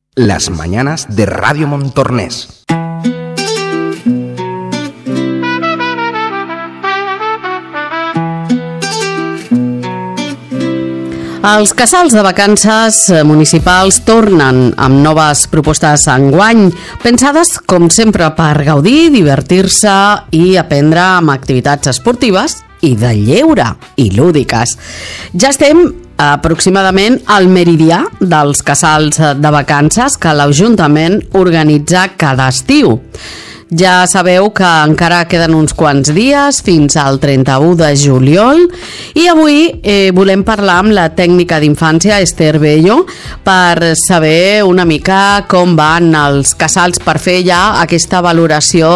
Las mañanas de Radio Montornès. Els casals de vacances municipals tornen amb noves propostes enguany, pensades, com sempre, per gaudir, divertir-se i aprendre amb activitats esportives i de lleure i lúdiques. Ja estem aproximadament al meridià dels casals de vacances que l'Ajuntament organitza cada estiu. Ja sabeu que encara queden uns quants dies fins al 31 de juliol i avui volem parlar amb la tècnica d'infància Esther Bello per saber una mica com van els casals per fer ja aquesta valoració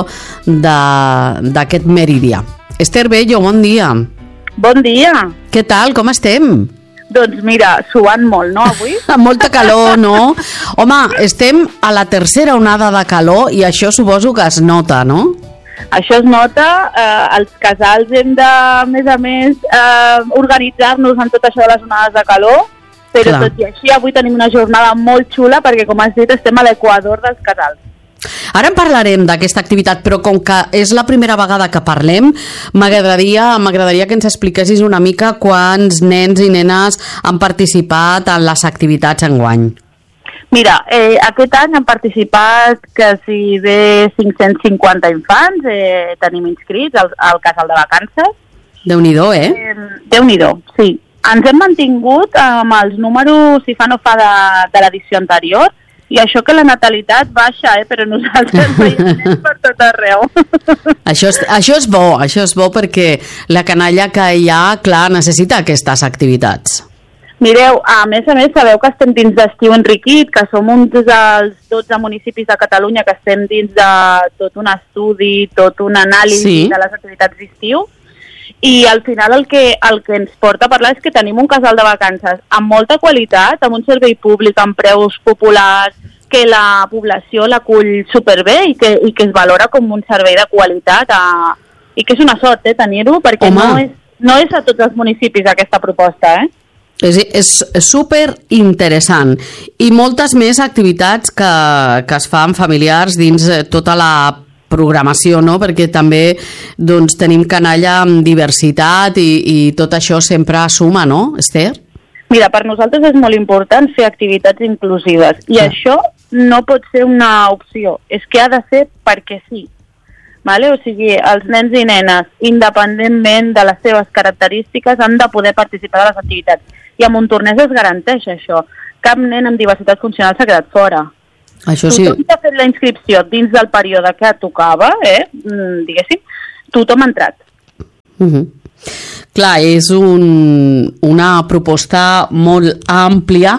d'aquest meridià. Esther Bello, bon dia. Bon dia. Què tal, com estem? Doncs mira, suant molt, no, avui? Amb molta calor, no? Home, estem a la tercera onada de calor i això suposo que es nota, no? Això es nota, els casals hem de, a més, organitzar-nos en tot això de les onades de calor, però clar, tot i així avui tenim una jornada molt xula perquè, com has dit, estem a l'equador dels casals. Ara en parlarem d'aquesta activitat, però com que és la primera vegada que parlem, m'agradaria que ens expliquessis una mica quants nens i nenes han participat en les activitats enguany. Mira, aquest any han participat quasi bé 550 infants, tenim inscrits al casal de vacances. Déu-n'hi-do, Déu-n'hi-do, sí. Ens hem mantingut amb els números, si fa no fa, de l'edició anterior, i això que la natalitat baixa, però nosaltres veiem per tot arreu. Això és bo perquè la canalla que hi ha, clar, necessita aquestes activitats. Mireu, a més, sabeu que estem dins d'Estiu Enriquit, que som uns dels 12 municipis de Catalunya que estem dins de tot un estudi, tot un anàlisi de les activitats d'estiu, i al final el que ens porta a parlar és que tenim un casal de vacances amb molta qualitat, amb un servei públic, amb preus populars, que la població l'acull superbé i que es valora com un servei de qualitat i que és una sort tenir-ho, perquè no és a tots els municipis aquesta proposta. És super interessant i moltes més activitats que es fan familiars dins tota la programació, no? Perquè també tenim canalla amb diversitat i tot això sempre suma, no, Esther? Mira, per nosaltres és molt important fer activitats inclusives i això no pot ser una opció, és que ha de ser perquè sí. Vale? O sigui, els nens i nenes, independentment de les seves característiques, han de poder participar de les activitats. I a Montornès es garanteix això. Cap nen amb diversitat funcional s'ha quedat fora. Això sí. Tothom que ha fet la inscripció dins del període que tocava, diguéssim, tothom ha entrat. Clar, és una proposta molt àmplia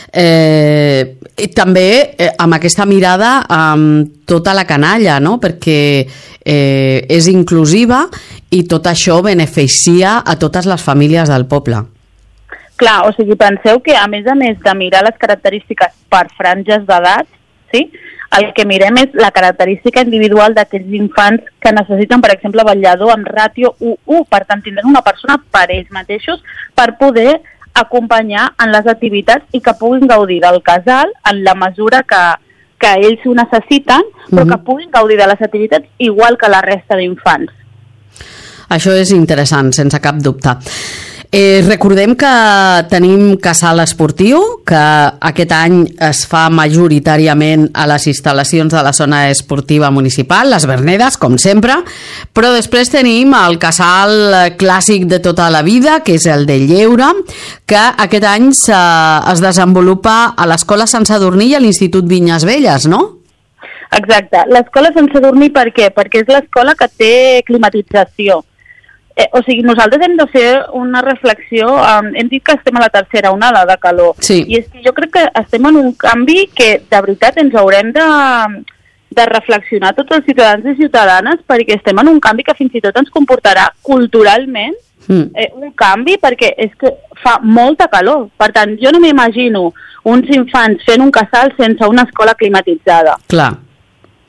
i també amb aquesta mirada amb tota la canalla, no? Perquè és inclusiva i tot això beneficia a totes les famílies del poble. Clar, o sigui, penseu que a més de mirar les característiques per franges d'edat, sí? El que mirem és la característica individual d'aquells infants que necessiten, per exemple, vetllador amb ràtio 1:1. Per tant, tindran una persona per ells mateixos per poder acompanyar en les activitats i que puguin gaudir del casal en la mesura que ells ho necessiten, però que puguin gaudir de les activitats igual que la resta d'infants. Això és interessant, sense cap dubte. Recordem que tenim casal esportiu, que aquest any es fa majoritàriament a les instal·lacions de la zona esportiva municipal, les Vernedes, com sempre, però després tenim el casal clàssic de tota la vida, que és el de Lleure, que aquest any es desenvolupa a l'Escola Sant Sadurní i a l'Institut Vinyes Velles, no? Exacte. L'Escola Sant Sadurní per què? Perquè és l'escola que té climatització. O sigui, nosaltres hem de fer una reflexió, hem dit que estem a la tercera onada de calor, i és que jo crec que estem en un canvi que de veritat ens haurem de reflexionar tots els ciutadans i ciutadanes, perquè estem en un canvi que fins i tot ens comportarà culturalment un canvi, perquè és que fa molta calor. Per tant, jo no m'imagino uns infants fent un casal sense una escola climatitzada. Clar.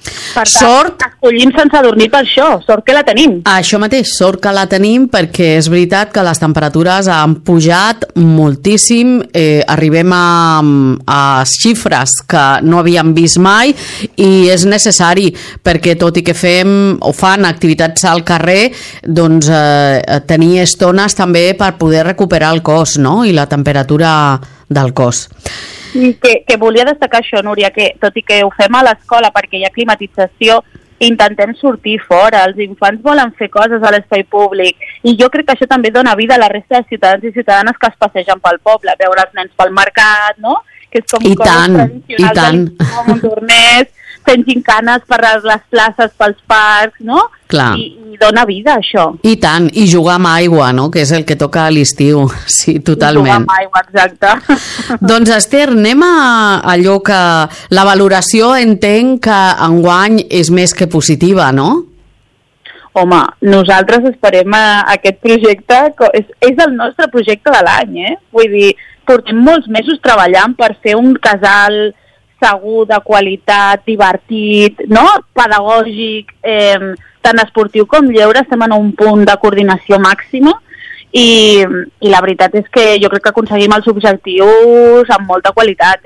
Per tant, escollim sense dormir per això, sort que la tenim. Això mateix, sort que la tenim, perquè és veritat que les temperatures han pujat moltíssim, arribem a xifres que no havíem vist mai i és necessari perquè tot i que fem o fan activitats al carrer, doncs tenir estones també per poder recuperar el cos, no? I la temperatura del cos. I que volia destacar això, Núria, que tot i que ho fem a l'escola perquè hi ha climatització, intentem sortir fora, els infants volen fer coses a l'espai públic i jo crec que això també dona vida a la resta de ciutadans i ciutadanes que es passegen pel poble, veure els nens pel mercat, no? Que és com coses tradicionals de Montornès, fent gincanes per les places, pels parcs, no? Clar. I dona vida, això. I tant, i jugar amb aigua, no?, que és el que toca a l'estiu, sí, totalment. I jugar amb aigua, exacte. Doncs, Esther, anem a allò que la valoració entenc que enguany és més que positiva, no? Home, nosaltres esperem aquest projecte, és el nostre projecte de l'any, Vull dir, portem molts mesos treballant per fer un casal segur, de qualitat, divertit, no? Pedagògic, tant esportiu com lleure, estem en un punt de coordinació màxima i la veritat és que jo crec que aconseguim els objectius amb molta qualitat,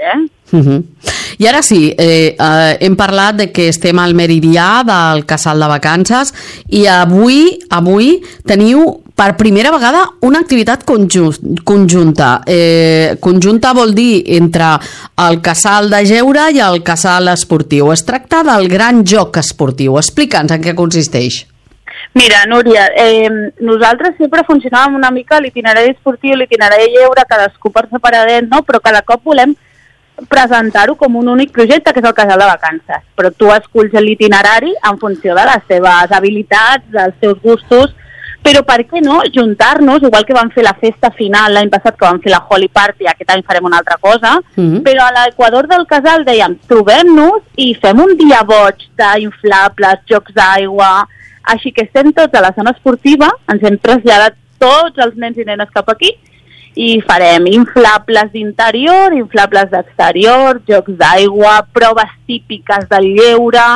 I ara sí, hem parlat de que estem al meridià del casal de vacances i avui teniu per primera vegada una activitat conjunta. Conjunta vol dir entre el casal de lleure i el casal esportiu. Es tracta del gran joc esportiu. Explica'ns en què consisteix. Mira, Núria, nosaltres sempre funcionàvem una mica l'itinerari esportiu i l'itinerari de lleure, cadascú per separadet, no? Però cada cop volem presentar-ho com un únic projecte, que és el casal de vacances. Però tu esculls l'itinerari en funció de les teves habilitats, dels teus gustos, però per què no juntar-nos, igual que vam fer la festa final l'any passat, que vam fer la Holy Party, aquest any farem una altra cosa, però a l'Equador del casal dèiem, trobem-nos i fem un dia boig d'inflables, jocs d'aigua, així que estem tots a la zona esportiva, ens hem traslladat tots els nens i nenes cap aquí, i farem inflables d'interior, inflables d'exterior, jocs d'aigua, proves típiques del lleure,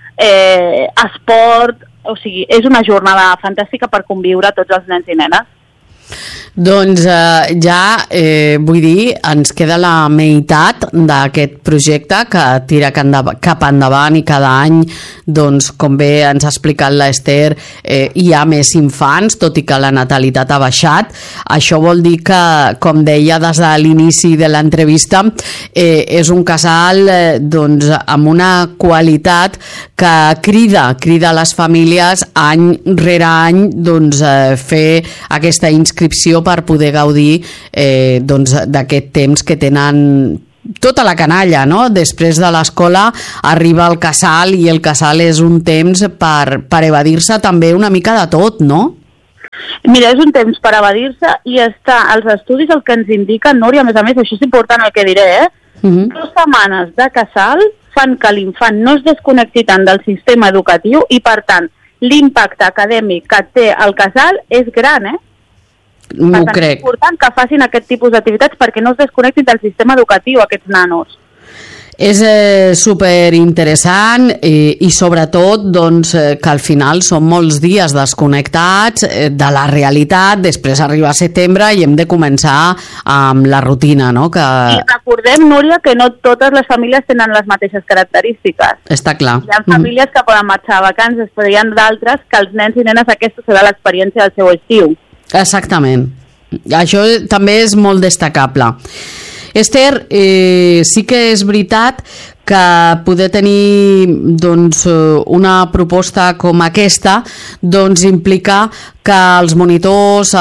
esport. O sigui, és una jornada fantàstica per conviure tots els nens i nenes. Doncs vull dir, ens queda la meitat d'aquest projecte que tira cap endavant i cada any, doncs, com bé ens ha explicat l'Esther, hi ha més infants, tot i que la natalitat ha baixat. Això vol dir que, com deia des de l'inici de l'entrevista, és un casal doncs, amb una qualitat que crida a les famílies any rere any doncs, fer aquesta inscripció per poder gaudir doncs, d'aquest temps que tenen tota la canalla, no? Després de l'escola arriba el casal i el casal és un temps per evadir-se també una mica de tot, no? Mira, és un temps per evadir-se i els estudis el que ens indiquen, Núria, a més, això és important el que diré, 2 setmanes de casal fan que l'infant no es desconnecti tant del sistema educatiu i, per tant, l'impacte acadèmic que té el casal és gran, M'ho crec. És important que facin aquest tipus d'activitats perquè no es desconnectin del sistema educatiu aquests nanos. És superinteressant i sobretot doncs, que al final són molts dies desconnectats de la realitat, després arriba setembre i hem de començar amb la rutina, no? I recordem, Núria, que no totes les famílies tenen les mateixes característiques. Està clar. Hi ha famílies que poden marxar a vacances, però hi ha d'altres que els nens i nenes aquesta serà l'experiència del seu estiu. Exactament. Això també és molt destacable. Esther, sí que és veritat que poder tenir doncs, una proposta com aquesta doncs, implica que els monitors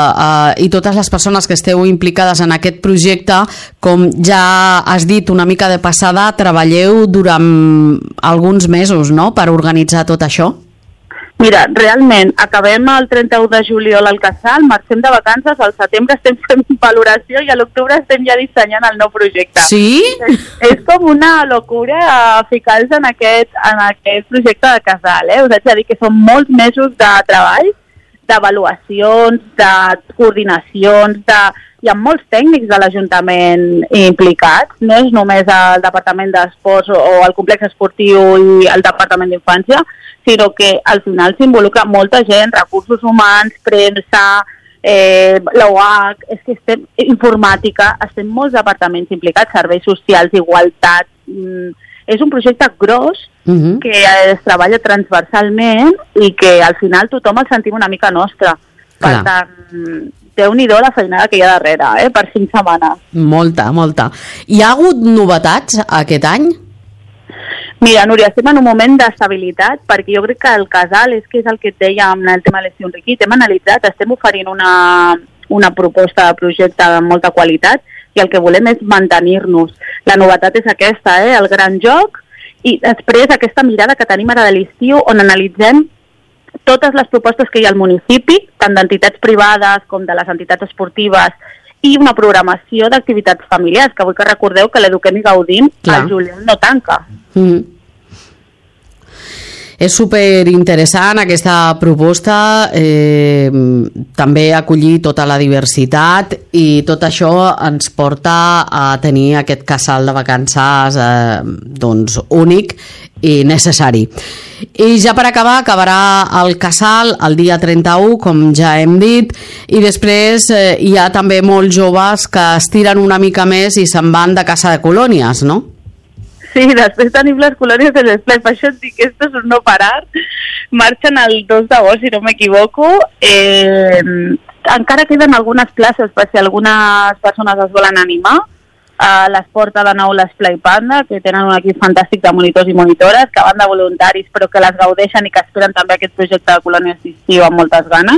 i totes les persones que esteu implicades en aquest projecte, com ja has dit una mica de passada, treballeu durant alguns mesos, no?, per organitzar tot això? Mira, realment, acabem el 31 de juliol al casal, marxem de vacances, al setembre estem fent valoració i a l'octubre estem ja dissenyant el nou projecte. Sí? És com una locura ficar-se en aquest projecte de casal, Us haig de dir que són molts mesos de treball, d'avaluacions, de coordinacions, de hi ha molts tècnics de l'Ajuntament implicats, no és només el Departament d'Esports o el complex esportiu i el Departament d'Infància, sinó que al final s'involucra molta gent, recursos humans, premsa, l'OAC, és que estem informàtica, estem molts departaments implicats, serveis socials, igualtat, és un projecte gros que es treballa transversalment i que al final tothom el sentim una mica nostre. Per tant, Déu-n'hi-do la feinada que hi ha darrere, per 5 setmanes. Molta, molta. Hi ha hagut novetats aquest any? Mira, Núria, estem en un moment d'estabilitat perquè jo crec que el casal, és que és el que et deia amb el tema de l'estiu enriquit, hem analitzat, estem oferint una proposta de projecte de molta qualitat i el que volem és mantenir-nos. La novetat és aquesta, el gran joc, i després aquesta mirada que tenim ara de l'estiu on analitzem totes les propostes que hi ha al municipi, tant d'entitats privades com de les entitats esportives, i una programació d'activitats familiars, que vull que recordeu que l'Eduquem i Gaudim al juliol no tanca. És superinteressant aquesta proposta, també acollir tota la diversitat i tot això ens porta a tenir aquest casal de vacances únic i necessari. I ja per acabar, acabarà el casal el dia 31, com ja hem dit, i després hi ha també molts joves que estiren una mica més i se'n van de casa de colònies, no? Sí, després tenim les colònies de l'esplai, per això et dic que esto és un no parar. Marxen el 2 d'agost, si no m'equivoco. Encara queden algunes places per si algunes persones es volen animar. Les porta de nou l'Esplai Panda, que tenen un equip fantàstic de monitors i monitores, que van de voluntaris però que les gaudeixen i que esperen també aquest projecte de colònies d'estiu amb moltes ganes.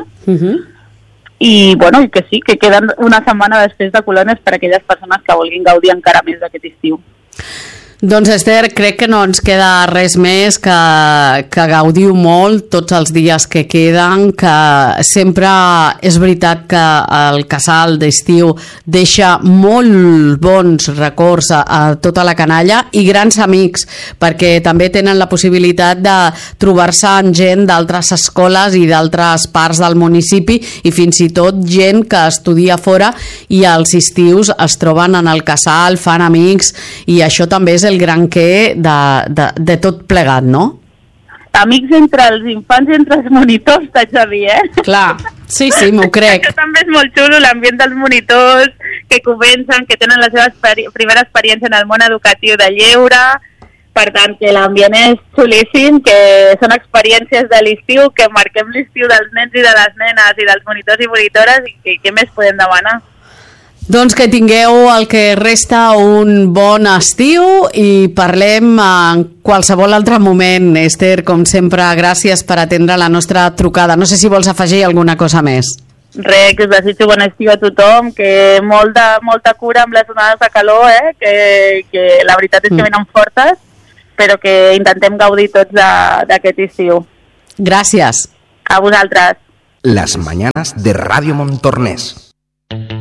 I bueno, i que sí, que queden una setmana després de colònies per a aquelles persones que vulguin gaudir encara més d'aquest estiu. Doncs Esther, crec que no ens queda res més que gaudiu molt tots els dies que queden, que sempre és veritat que el casal d'estiu deixa molt bons records a tota la canalla i grans amics, perquè també tenen la possibilitat de trobar-se amb gent d'altres escoles i d'altres parts del municipi i fins i tot gent que estudia fora i als estius es troben en el casal, fan amics i això també és el gran què de tot plegat, no? Amics entre els infants i entre els monitors, t'haig de dir, Clar, sí, m'ho crec. Això també és molt xulo, l'ambient dels monitors que comencen, que tenen la seva primera experiència en el món educatiu de lleure, per tant que l'ambient és xulíssim, que són experiències de l'estiu, que marquem l'estiu dels nens i de les nenes i dels monitors i monitores i què més podem demanar? Doncs que tingueu el que resta un bon estiu i parlem en qualsevol altre moment. Esther, com sempre, gràcies per atendre la nostra trucada. No sé si vols afegir alguna cosa més. Res, que us desitjo bon estiu a tothom, que molta cura amb les onades de calor, que la veritat és que venen fortes, però que intentem gaudir tots d'aquest estiu. Gràcies. A vosaltres. Las mañanas de Radio Montornès.